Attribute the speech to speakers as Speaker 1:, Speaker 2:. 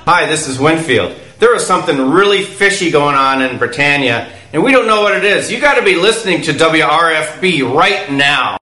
Speaker 1: Hi, this is Winfield. There is something really fishy going on in Britannia, and we don't know what it is. You got to be listening to WRFB right now.